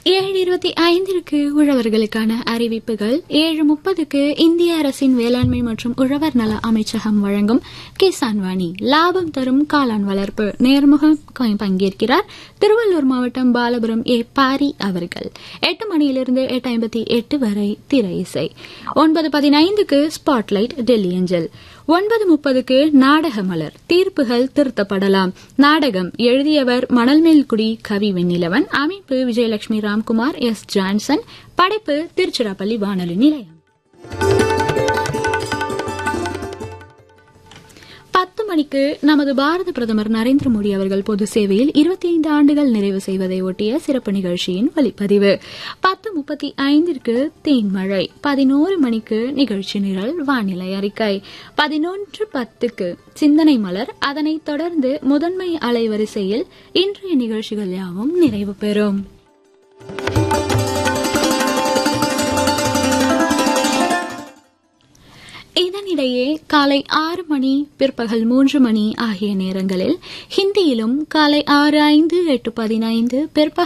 7:25 உழவர்களுக்கான அறிவிப்புகள். 7:30 இந்திய அரசின் வேளாண்மை மற்றும் உழவர் நல அமைச்சகம் வழங்கும் கிசான் வாணி லாபம் தரும் காளான் வளர்ப்பு நேர்முகம் பங்கேற்கிறார் திருவள்ளூர் மாவட்டம் பாலபுரம் ஏ பாரி அவர்கள். 8 மணியிலிருந்து 8:58 வரை திரை இசை. 9:15 ஸ்பாட்லைட் டெல்லி அஞ்சல். 9:30 நாடக மலர் தீர்ப்புகள் திருத்தப்படலாம். நாடகம் எழுதியவர் மணல்மேல்குடி கவி வெண்ணிலவன். அமைப்பு விஜயலட்சுமி ராம்குமார் எஸ் ஜான்சன். படைப்பு திருச்சிராப்பள்ளி வானொலி நிலையம். 10 மணிக்கு நமது பாரத பிரதமர் நரேந்திர மோடி அவர்கள் பொது சேவையில் 25 ஆண்டுகள் நிறைவு செய்வதை ஒட்டிய சிறப்பு நிகழ்ச்சியின் ஒலிப்பதிவு. 10:35 தேன்மழை. 11 மணிக்கு நிகழ்ச்சி நிரல் வானிலை அறிக்கை. 11:10 சிந்தனை மலர். அதனைத் தொடர்ந்து முதன்மை அலைவரிசையில் இன்றைய நிகழ்ச்சிகள் யாவும் நிறைவு பெறும். இதனிடையே காலை 6 மணி பிற்பகல் 3 மணி ஆகிய நேரங்களில் ஹிந்தியிலும் காலை 6:05 8:15 பிற்பகல்